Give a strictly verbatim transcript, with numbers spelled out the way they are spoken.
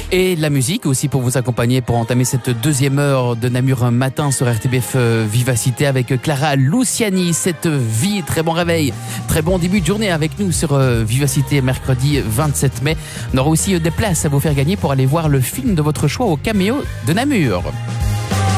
Et de la musique aussi pour vous accompagner, pour entamer cette deuxième heure de Namur matin sur R T B F Vivacité avec Clara Luciani. Cette vie, très bon réveil, très bon début de journée avec nous sur Vivacité mercredi vingt-sept mai. On aura aussi des places à vous faire gagner pour aller voir le film de votre choix au Caméo de Namur.